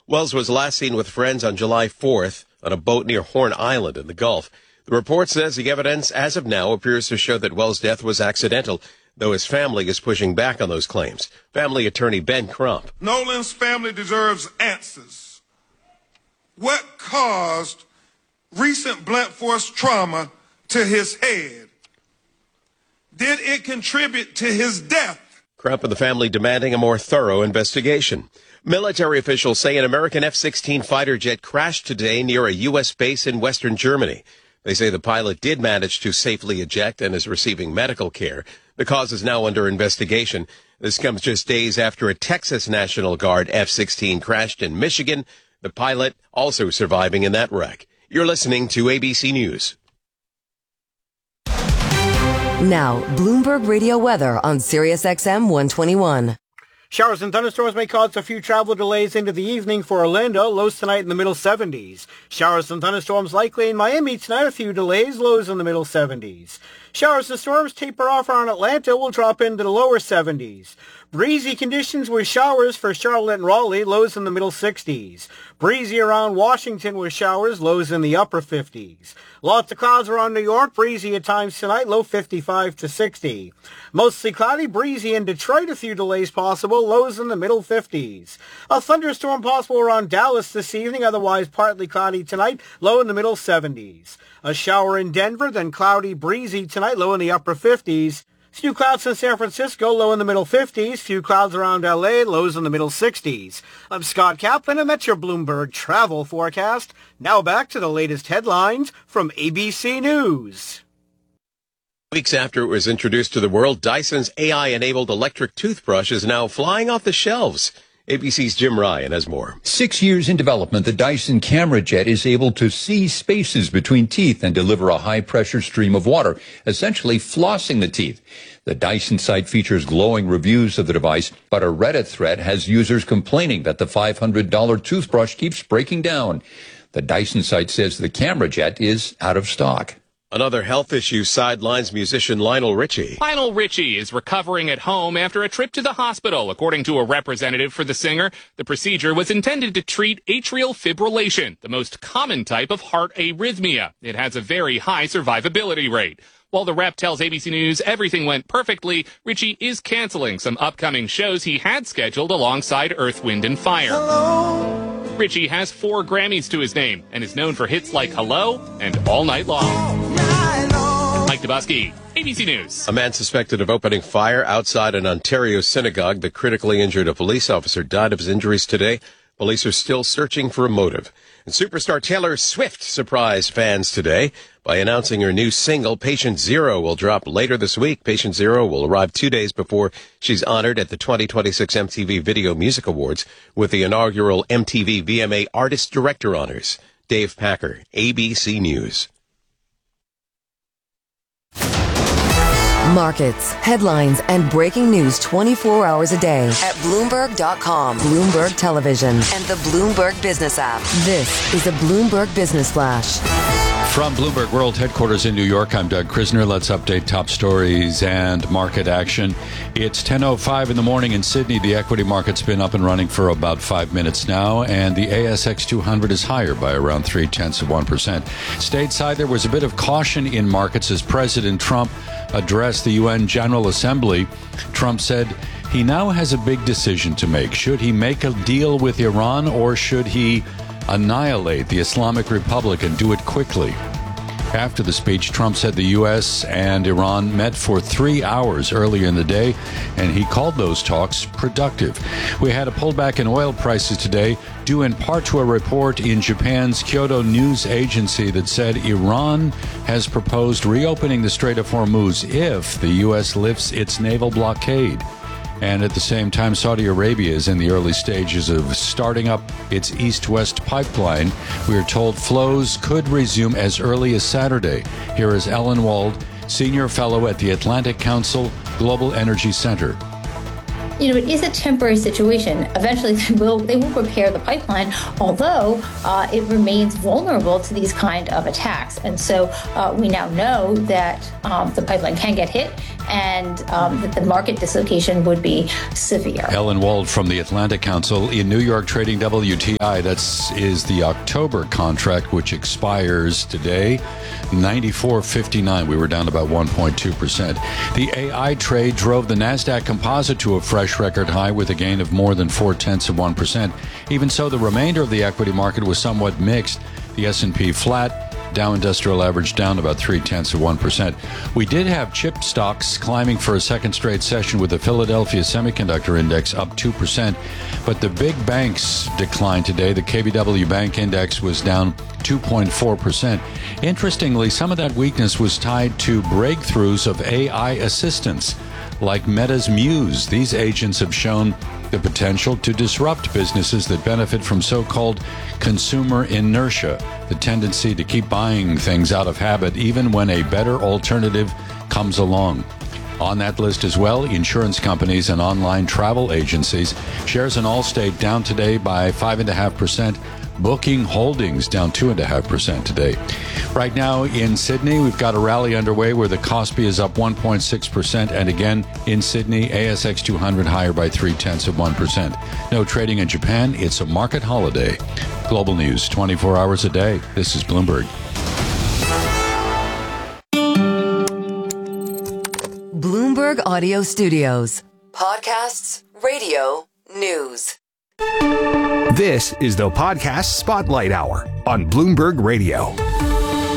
Wells was last seen with friends on July 4th on a boat near Horn Island in the Gulf. The report says the evidence as of now appears to show that Wells' death was accidental, though his family is pushing back on those claims. Family attorney Ben Crump. Nolan's family deserves answers. What caused recent blunt force trauma to his head? Did it contribute to his death? Crump and the family demanding a more thorough investigation. Military officials say an American F-16 fighter jet crashed today near a U.S. base in western Germany. They say the pilot did manage to safely eject and is receiving medical care. The cause is now under investigation. This comes just days after a Texas National Guard F-16 crashed in Michigan. The pilot also surviving in that wreck. You're listening to ABC News. Now, Bloomberg Radio weather on Sirius XM 121. Showers and thunderstorms may cause a few travel delays into the evening for Orlando, lows tonight in the middle 70s. Showers and thunderstorms likely in Miami tonight, a few delays, lows in the middle 70s. Showers and storms taper off around Atlanta, will drop into the lower 70s. Breezy conditions with showers for Charlotte and Raleigh, lows in the middle 60s. Breezy around Washington with showers, lows in the upper 50s. Lots of clouds around New York, breezy at times tonight, low 55 to 60. Mostly cloudy, breezy in Detroit, a few delays possible, lows in the middle 50s. A thunderstorm possible around Dallas this evening, otherwise partly cloudy tonight, low in the middle 70s. A shower in Denver, then cloudy, breezy tonight, low in the upper 50s. Few clouds in San Francisco, low in the middle 50s. Few clouds around L.A., lows in the middle 60s. I'm Scott Kaplan, and that's your Bloomberg travel forecast. Now back to the latest headlines from ABC News. Weeks after it was introduced to the world, Dyson's AI-enabled electric toothbrush is now flying off the shelves. ABC's Jim Ryan has more. 6 years in development, the Dyson Camera Jet is able to see spaces between teeth and deliver a high-pressure stream of water, essentially flossing the teeth. The Dyson site features glowing reviews of the device, but a Reddit thread has users complaining that the $500 toothbrush keeps breaking down. The Dyson site says the Camera Jet is out of stock. Another health issue sidelines musician Lionel Richie. Lionel Richie is recovering at home after a trip to the hospital. According to a representative for the singer, the procedure was intended to treat atrial fibrillation, the most common type of heart arrhythmia. It has a very high survivability rate. While the rep tells ABC News everything went perfectly, Richie is canceling some upcoming shows he had scheduled alongside Earth, Wind & Fire. Hello. Richie has 4 Grammys to his name and is known for hits like Hello and All Night Long. Mike Dubusky, ABC News. A man suspected of opening fire outside an Ontario synagogue that critically injured a police officer died of his injuries today. Police are still searching for a motive. And superstar Taylor Swift surprised fans today by announcing her new single, Patient Zero, will drop later this week. Patient Zero will arrive 2 days before she's honored at the 2026 MTV Video Music Awards with the inaugural MTV VMA Artist Director Honors. Dave Packer, ABC News. Markets, headlines, and breaking news 24 hours a day at Bloomberg.com, Bloomberg Television, and the Bloomberg Business app. This is a Bloomberg Business Flash. From Bloomberg World Headquarters in New York, I'm Doug Krisner. Let's update top stories and market action. It's 10:05 in the morning in Sydney. The equity market's been up and running for about 5 minutes now, and the ASX 200 is higher by around 0.3%. Stateside, there was a bit of caution in markets as President Trump addressed the UN General Assembly. Trump said he now has a big decision to make. Should he make a deal with Iran, or should he annihilate the Islamic Republic and do it quickly? After the speech, Trump said the U.S. and Iran met for 3 hours earlier in the day, and he called those talks productive. We had a pullback in oil prices today, due in part to a report in Japan's Kyodo News Agency that said Iran has proposed reopening the Strait of Hormuz if the U.S. lifts its naval blockade. And at the same time, Saudi Arabia is in the early stages of starting up its east-west pipeline. We are told flows could resume as early as Saturday. Here is Ellen Wald, Senior Fellow at the Atlantic Council Global Energy Center. It is a temporary situation. Eventually, they will repair the pipeline, although it remains vulnerable to these kind of attacks. And so we now know that the pipeline can get hit, and that the market dislocation would be severe. Ellen Wald from the Atlantic Council. In New York, trading WTI, is the October contract, which expires today, 94.59. We were down about 1.2%. The AI trade drove the NASDAQ Composite to a fresh record high with a gain of more than 0.4%. Even so, the remainder of the equity market was somewhat mixed. The S&P flat, Dow Industrial Average down about 0.3%. We did have chip stocks climbing for a second straight session with the Philadelphia Semiconductor Index up 2%, but the big banks declined today. The KBW Bank Index was down 2.4%. Interestingly, some of that weakness was tied to breakthroughs of AI assistants like Meta's Muse. These agents have shown the potential to disrupt businesses that benefit from so-called consumer inertia, the tendency to keep buying things out of habit even when a better alternative comes along. On that list as well, insurance companies and online travel agencies. Shares in Allstate down today by 5.5%. Booking Holdings down 2.5% today. Right now in Sydney, we've got a rally underway where the Kospi is up 1.6%. And again, in Sydney, ASX 200 higher by 0.3%. No trading in Japan. It's a market holiday. Global news 24 hours a day. This is Bloomberg. Bloomberg Audio Studios. Podcasts, radio, news. This is the Podcast Spotlight Hour on Bloomberg Radio.